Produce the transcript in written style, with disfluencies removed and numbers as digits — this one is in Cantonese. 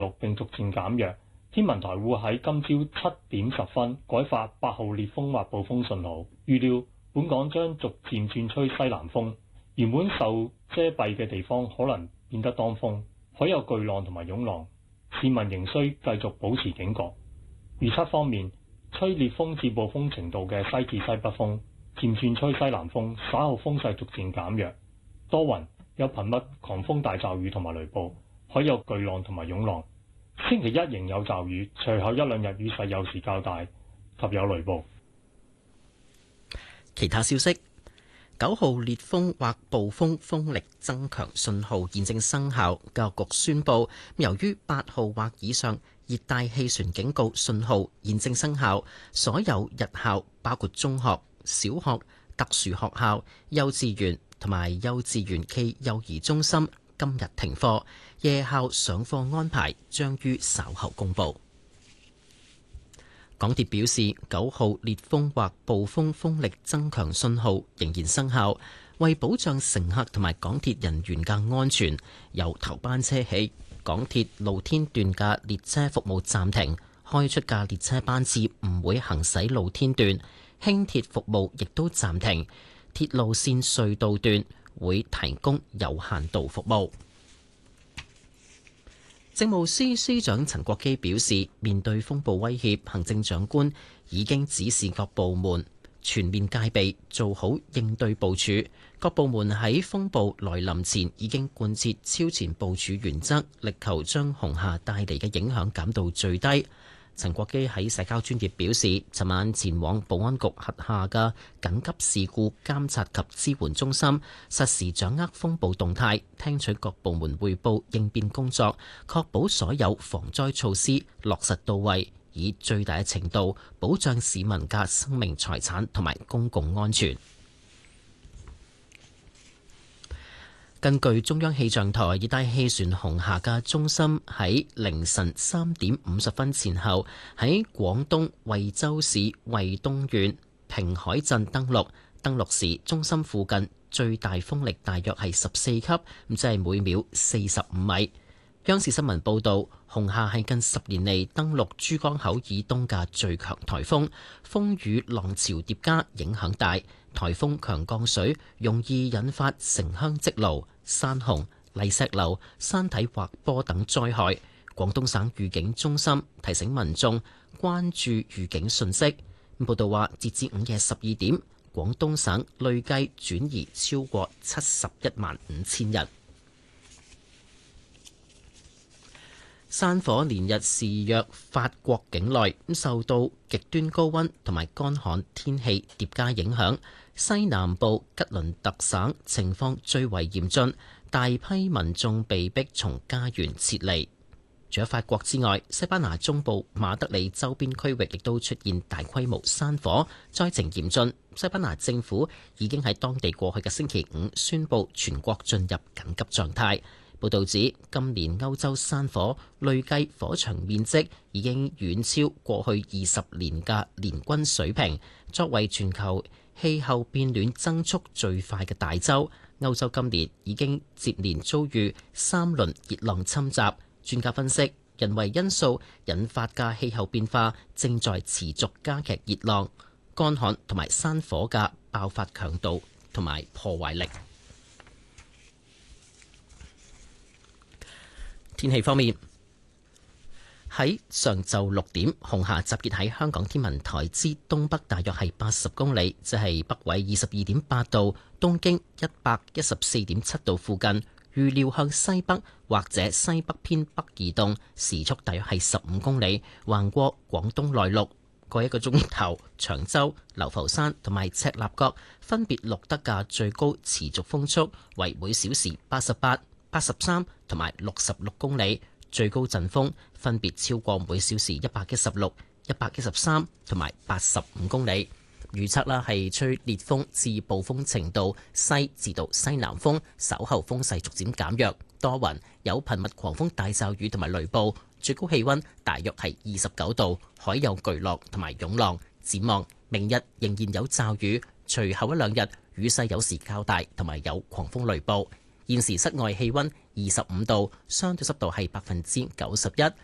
陸並逐漸減弱。天文台會喺今朝7:10改發8號烈風或暴風信號，預料本港將逐漸轉吹西南風，原本受遮蔽嘅地方可能變得當風，海有巨浪同埋湧浪，市民仍需繼續保持警覺。預測方面，吹烈風至暴風程度嘅西至西北風，漸轉吹西南風，稍後風勢逐漸減弱，多雲，有頻密狂風大驟雨同埋雷暴，海有巨浪同埋湧浪。星期一仍有驟雨，隨後一兩日雨勢有時較大及有雷暴。 其他消息，9號烈風或暴風風力增強信號現正生效。教育局宣布，由於8號或以上熱帶氣旋警告信號現正生效，所有日校包括中學、小學、特殊學校、幼稚園同埋幼稚園暨幼兒中心今日停課，夜校上課安排將於稍後公佈。港鐵表示，9號烈風或暴風風力增強信號仍然生效，為保障乘客同埋港鐵人員嘅安全，由頭班車起，港鐵露天段嘅列車服務暫停，開出嘅列車班次唔會行駛露天段，輕鐵服務亦都暫停，鐵路線隧道段會提供有限度服務。政務司司長陳國基表示，面對風暴威脅，行政長官已經指示各部門全面戒備，做好應對部署。各部門喺風暴來臨前已經貫徹超前部署原則，力求將紅霞帶嚟嘅影響減到最低。陳國基喺社交專頁表示，尋晚前往保安局轄下嘅緊急事故監察及支援中心，實時掌握風暴動態，聽取各部門彙報應變工作，確保所有防災措施落實到位，以最大嘅程度保障市民嘅生命財產同埋公共安全。根據中央氣象台，熱帶氣旋紅霞嘅中心喺凌晨3:50前後喺廣東惠州市惠東縣平海鎮登陸。登陸時，中心附近最大風力大約係14級，咁即係每秒45米。央視新聞報導，紅霞係近10年嚟登陸珠江口以東嘅最強颱風，風雨浪潮疊加，影響大。颱風強降水容易引發城鄉積澇、山洪、泥石流、山體滑坡等災害。廣東省預警中心提醒民眾關注預警信息。報道話，截至午夜12點，廣東省累計轉移超過715000人。山火連日肆虐法國境內，受到極端高溫同埋乾旱天氣疊加影響，西南部吉倫特省情況最為嚴峻，大批民眾被迫從家園撤離。除咗法國之外，西班牙中部馬德里周邊區域亦都出現大規模山火，災情嚴峻。西班牙政府已經喺當地過去嘅星期五宣布全國進入緊急狀態。報導指，今年歐洲山火累計火場面積已經遠超過去20年嘅年均水平。作為全球氣候變暖增速最快嘅大洲，歐洲今年已經接連遭遇3輪熱浪侵襲。專家分析，人為因素引發嘅氣候變化正在持續加劇熱浪、乾旱同埋山火嘅爆發強度同埋破壞力。天氣方面，喺上晝6點，紅霞集結喺香港天文台之東北，大約係80公里，即係北緯22.8度、東經114.7度附近。預料向西北或者西北偏北移動，時速大約係15公里，橫過廣東內陸。過一個鐘頭，長洲、流浮山同埋赤鱲角分別錄得嘅最高持續風速為每小時88、83同埋66公里，最高陣風分別超過每小時116、113同埋85公里。預測啦係吹烈風至暴風程度，西至到西南風，稍後風勢逐漸減弱，多雲，有頻密狂風大驟雨同埋雷暴，最高氣溫大約係29度，海有巨浪同埋湧浪。展望明日仍然有驟雨，隨後一兩日雨勢有時較大，同埋有狂風雷暴。 現時室外氣溫25度，相對濕度係91%。